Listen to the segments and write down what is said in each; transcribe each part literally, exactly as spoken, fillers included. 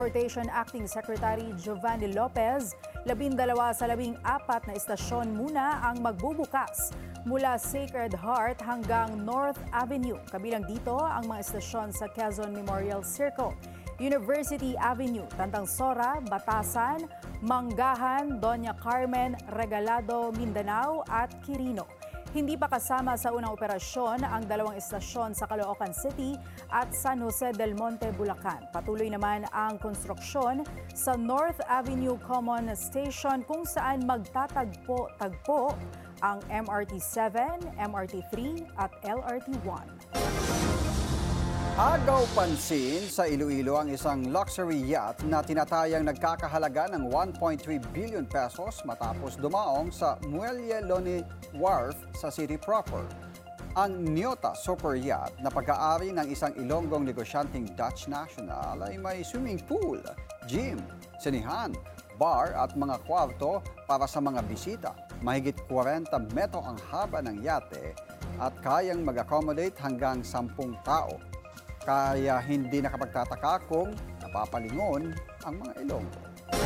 Transportation Acting Secretary Giovanni Lopez, labindalawa sa labing apat na istasyon muna ang magbubukas mula Sacred Heart hanggang North Avenue. Kabilang dito ang mga istasyon sa Quezon Memorial Circle, University Avenue, Tandang Sora, Batasan, Manggahan, Doña Carmen, Regalado, Mindanao at Quirino. Hindi pa kasama sa unang operasyon ang dalawang istasyon sa Caloocan City at San Jose del Monte, Bulacan. Patuloy naman ang konstruksyon sa North Avenue Common Station kung saan magtatagpo-tagpo ang M R T seven, M R T three at L R T one. Agaw pansin sa Iloilo ang isang luxury yacht na tinatayang nagkakahalaga ng one point three billion pesos matapos dumaong sa Muelle Loni Wharf sa city proper. Ang Nyota Super Yacht na pag-aari ng isang Ilonggong negosyanteng Dutch national ay may swimming pool, gym, sinihan, bar at mga kwarto para sa mga bisita. Mahigit forty metro ang haba ng yate at kayang mag-accommodate hanggang sampung tao. Kaya hindi nakapagtataka kung napapalingon ang mga Ilonggo.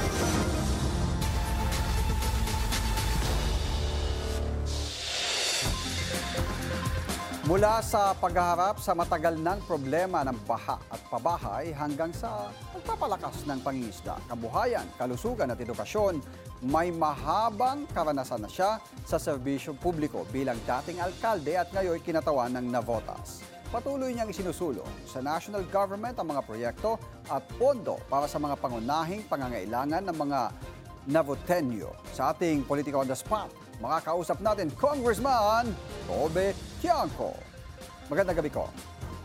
Mula sa paghaharap sa matagal ng problema ng baha at pabahay hanggang sa pagpapalakas ng pangingisda, kabuhayan, kalusugan at edukasyon, may mahabang karanasan na siya sa serbisyo publiko bilang dating alkalde at ngayon kinatawan ng Navotas. Patuloy niyang isinusulong sa national government ang mga proyekto at pondo para sa mga pangunahing pangangailangan ng mga Navotenyo. Sa ating Politico on the Spot, makakausap natin Congressman Kobe Tiangco. Magandang gabi, ko.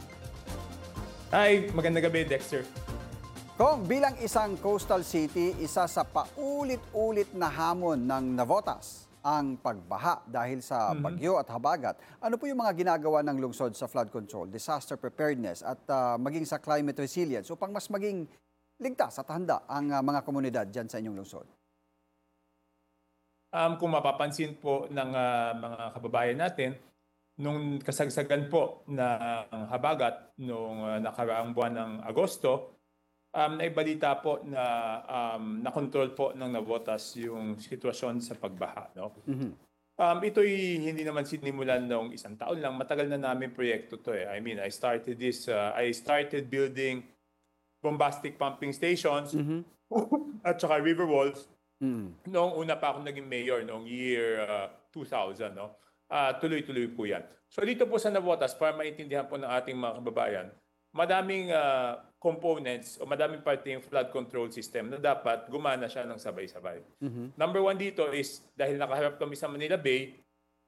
Hi, magandang gabi, Dexter. Kong, bilang isang coastal city, isa sa paulit-ulit na hamon ng Navotas ang pagbaha dahil sa bagyo at habagat. Ano po yung mga ginagawa ng lungsod sa flood control, disaster preparedness at uh, maging sa climate resilience upang mas maging ligtas at handa ang uh, mga komunidad dyan sa inyong lungsod? Um, kung mapapansin po ng uh, mga kababayan natin, nung kasagsagan po ng habagat nung uh, nakaraang buwan ng Agosto, um, naibalita po na um, nakontrol po ng Navotas yung sitwasyon sa pagbaha. No? Mm-hmm. Um, ito'y hindi naman sinimulan noong isang taon lang. Matagal na namin proyekto to eh. I mean, I started this, uh, I started building bombastic pumping stations Mm-hmm. at saka river walls. Mm-hmm. Noong una pa ako naging mayor, noong year uh, two thousand, no? Uh, tuloy-tuloy po yan. So dito po sa Navotas, para maintindihan po ng ating mga kababayan, madaming uh, components o madaming parte yung flood control system na dapat gumana siya ng sabay-sabay. Mm-hmm. Number one dito is, dahil nakaharap kami sa Manila Bay,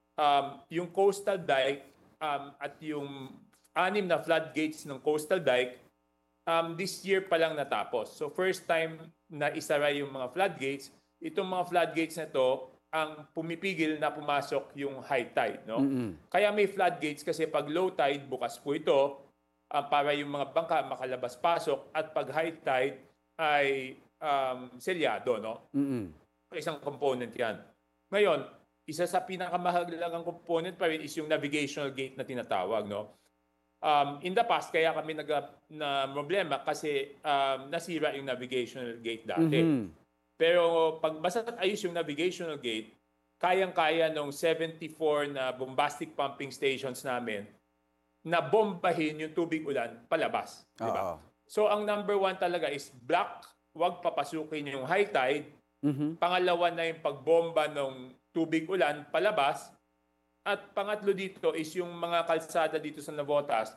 um, yung coastal dike um, at yung anim na floodgates ng coastal dike, um, this year pa lang natapos. So first time na isara yung mga floodgates, itong mga floodgates na to ang pumipigil na pumasok yung high tide. No? Mm-hmm. Kaya may floodgates kasi pag low tide, bukas po ito, uh, para yung mga bangka makalabas-pasok at pag high tide ay um, selyado. No? Mm-hmm. Isang component yan. Ngayon, isa sa pinakamahalagang component pa rin is yung navigational gate na tinatawag. No? Um, in the past, kaya kami nag na problema kasi um, nasira yung navigational gate dati. Mm-hmm. Pero pag basta't ayos yung navigational gate, kayang-kaya nung seventy-four na bombastic pumping stations namin na bombahin yung tubig ulan palabas. Di ba? So ang number one talaga is block, wag papasukin yung high tide. Mm-hmm. Pangalawa na yung pagbomba ng tubig ulan palabas. At pangatlo dito is yung mga kalsada dito sa Navotas,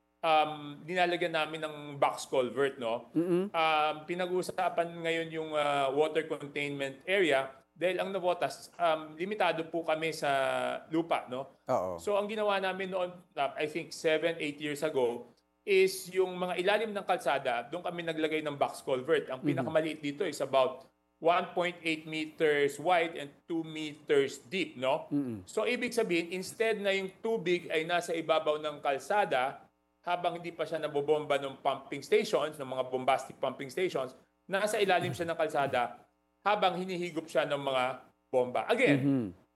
um, dinalagyan namin ng box culvert, no? Mm-hmm. Um, pinag-uusapan ngayon yung uh, water containment area dahil ang Navotas, um, limitado po kami sa lupa, no? Oo. So ang ginawa namin noon, uh, I think seven, eight years ago, is yung mga ilalim ng kalsada, doon kami naglagay ng box culvert. Ang pinakamaliit dito is about one point eight meters wide and two meters deep, no? Mm-hmm. So ibig sabihin, instead na yung tubig ay nasa ibabaw ng kalsada, habang hindi pa siya nabobomba ng pumping stations, ng mga bombastic pumping stations, nasa ilalim siya ng kalsada habang hinihigop siya ng mga bomba. Again, Mm-hmm.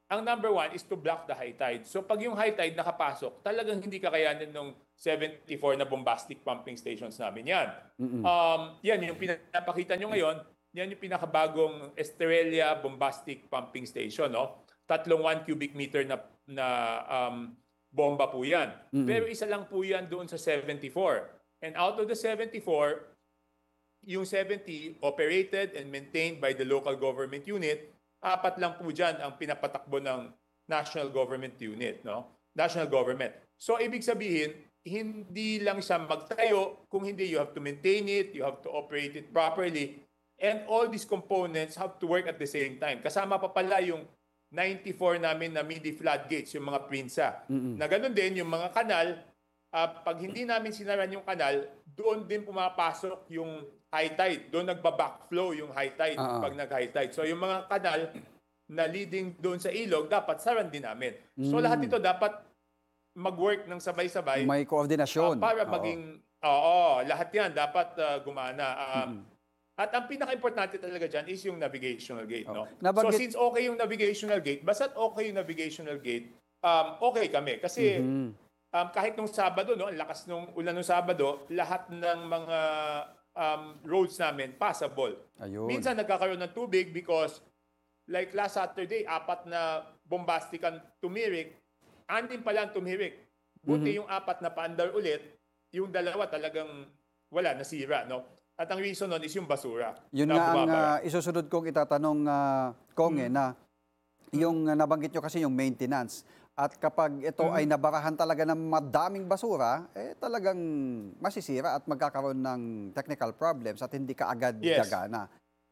ang number one is to block the high tide. So pag yung high tide nakapasok, talagang hindi kakayanin ng seventy-four na bombastic pumping stations namin yan. Um, yan, yung pinapakita nyo ngayon, yan yung pinakabagong Estrella bombastic pumping station. No? Tatlong one cubic meter na, na um, bomba po yan. Mm-mm. Pero isa lang po yan doon sa seventy-four. And out of the seventy-four, yung seventy operated and maintained by the local government unit, apat lang po dyan ang pinapatakbo ng national government unit, no? National government. So, ibig sabihin, hindi lang siya magtayo, kung hindi, you have to maintain it, you have to operate it properly, and all these components have to work at the same time. Kasama pa pala yung ninety-four namin na midi floodgates, yung mga Prinsa. Mm-mm. Na ganun din, yung mga kanal, uh, pag hindi namin sinaran yung kanal, doon din pumapasok yung high tide. Doon nagba-backflow yung high tide Uh-huh. pag nag-high tide. So yung mga kanal na leading doon sa ilog, dapat saran din namin. So Mm. lahat ito dapat mag-work ng sabay-sabay May uh, koordinasyon. para Oo. maging, oo, lahat yan dapat uh, gumana. Um, At ang pinaka-importante talaga dyan is yung navigational gate. No? Oh. Nabanggit- So since okay yung navigational gate, basta't okay yung navigational gate, um, okay kami. Kasi Mhm. um, kahit nung Sabado, no, ang lakas nung ulan nung Sabado, lahat ng mga um, roads namin passable. Ayun. Minsan nagkakaroon ng tubig because like last Saturday, apat na bombastic ang tumirik, anim pa lang tumirik. Buti yung apat na paandar ulit, yung dalawa talagang wala, nasira. No? At ang reason nun is yung basura. Yun na nga ang bumabara. ah, isusunod kong itatanong, uh, Kong, eh, na yung ah, nabanggit nyo kasi yung maintenance. At kapag ito ay nabarahan talaga ng madaming basura, eh talagang masisira at magkakaroon ng technical problems at hindi ka agad Yes. gagana.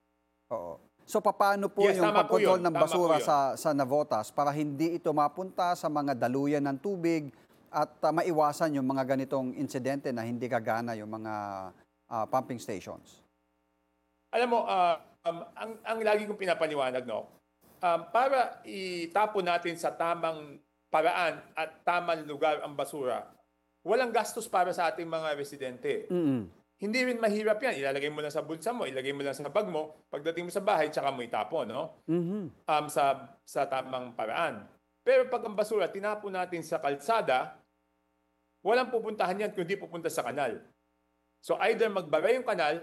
Oo. So paano po Yes, yung tama po pagkontrol yun. ng Tama basura po yun. sa sa Navotas para hindi ito mapunta sa mga daluyan ng tubig at ah, maiwasan yung mga ganitong insidente na hindi gagana yung mga ah, pumping stations? Alam mo, ah, um, ang, ang lagi kong pinapaliwanag, no, um, para itapon natin sa tamang paraan at tamang lugar ang basura, walang gastos para sa ating mga residente. Mm. Hindi rin mahirap yan. Ilalagay mo lang sa bulsa mo, ilagay mo lang sa bag mo, pagdating mo sa bahay, tsaka mo itapon, no? Mhm. Um, sa, sa tamang paraan. Pero pag ang basura, tinapon natin sa kalsada, walang pupuntahan yan kundi pupunta sa kanal. So either magbara yung kanal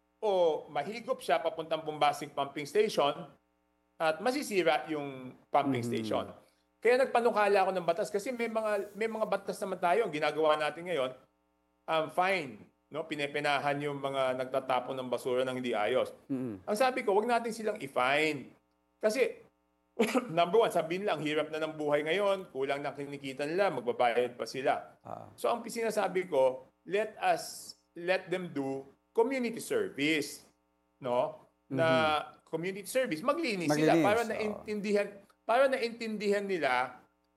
o mahigop siya papuntang bombastic pumping station at masisira yung pumping Mhm. station. Kaya nagpanukala ako ng batas kasi may mga may mga batas naman tayo ang ginagawa natin ngayon. Um, fine, no? Pinepenahan yung mga nagtatapon ng basura ng hindi ayos. Mm. Ang sabi ko, wag natin silang i-fine. Kasi number one, sabihin lang, hirap na ng buhay ngayon, kulang na kinikita nila, magbabayad pa sila. Ah. So ang sinasabi ko, let us let them do community service, no? Na community service, maglinis, sila Maglinis, para oo. naintindihan para naintindihan nila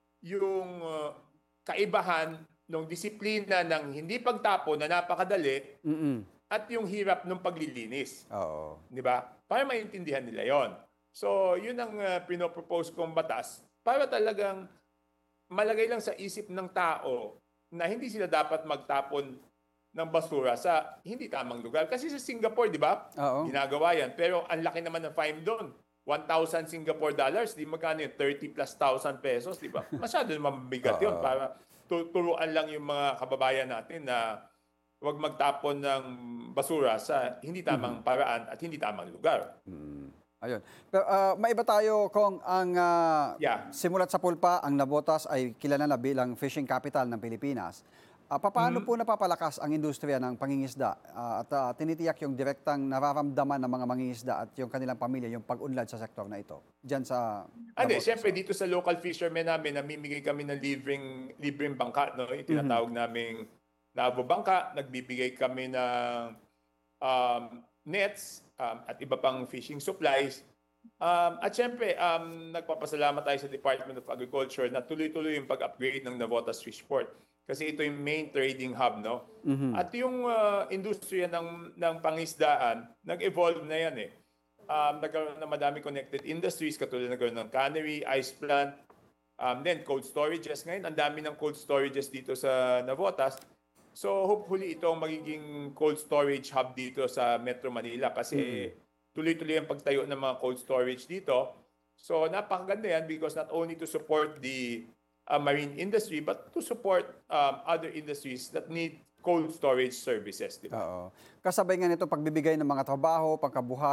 yung uh, kaibahan ng disiplina ng hindi pagtapon na napakadali Mm. at yung hirap ng paglilinis, Oo. di ba? Para maintindihan nila 'yon. So, yun ang uh, pinopropose kong batas para talagang malagay lang sa isip ng tao na hindi sila dapat magtapon ng basura sa hindi tamang lugar. Kasi sa Singapore, di ba? Oo. Ginagawa yan. Pero ang laki naman ng fine doon. one thousand Singapore dollars, di magkano yun? thirty plus thousand pesos, di ba? Masyado mabigat yun Oo. para tu- turuan lang yung mga kababayan natin na huwag magtapon ng basura sa hindi tamang paraan at hindi tamang lugar. Mm. Ayun. Pero ah, maiba tayo, Kong, ang ah, Yeah. simulat sa pulpa, ang Navotas ay kilala na bilang fishing capital ng Pilipinas. Ah, paano po napapalakas ang industriya ng pangingisda ah, at ah, tinitiyak yung direktang nararamdaman ng mga mangingisda at yung kanilang pamilya yung pag-unlad sa sektor na ito? Diyan sa Hindi, Navotas. siyempre dito sa local fishermen namin, namimigay kami ng libreng, libreng bangka, no? Yung tinatawag naming Navo Bangka, nagbibigay kami ng um, nets um, at iba pang fishing supplies. Um, at siyempre, um, nagpapasalamat tayo sa Department of Agriculture na tuloy-tuloy yung pag-upgrade ng Navotas Fish Port. Kasi ito yung main trading hub, no? At yung uh, industriya ng, ng pangisdaan, nag-evolve na yan eh. Um, nagkaroon na madami connected industries, katulad nagkaroon ng cannery, ice plant, um, then cold storages. Ngayon, ang dami ng cold storages dito sa Navotas. So hopefully ito ang magiging cold storage hub dito sa Metro Manila kasi tuloy-tuloy ang pagtayo ng mga cold storage dito. So napakaganda yan because not only to support the uh, marine industry but to support um, other industries that need cold storage services. Di ba? Oo. Kasabay nga nito pagbibigay ng mga trabaho, pagkabuhay,